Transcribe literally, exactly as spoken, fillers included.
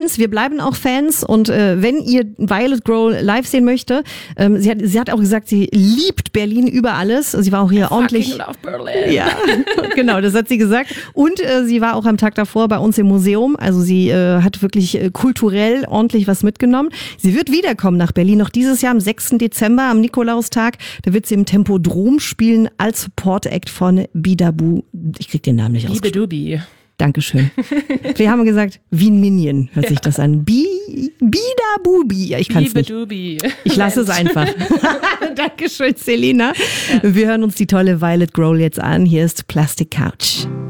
Fans, wir bleiben auch Fans und äh, wenn ihr Violet Grohl live sehen möchte, ähm, sie, hat, sie hat auch gesagt, sie liebt Berlin über alles. Sie war auch hier I ordentlich. Love Berlin. Ja, genau, das hat sie gesagt. Und äh, sie war auch am Tag davor bei uns im Museum. Also sie äh, hat wirklich äh, kulturell ordentlich was mitgenommen. Sie wird wiederkommen nach Berlin, noch dieses Jahr am sechsten Dezember, am Nikolaustag. Da wird sie im Tempodrom spielen als Support-Act von Bidabu. Ich krieg den Namen nicht aus. Bidabubi. Dankeschön. Wir haben gesagt, wie ein Minion hört sich das an. Bi, Bidabubi. Ja, ich kann es nicht. Bidabubi. Ich lasse es einfach. Dankeschön, Selina. Wir hören uns die tolle Violet Grohl jetzt an. Hier ist Plastic Couch.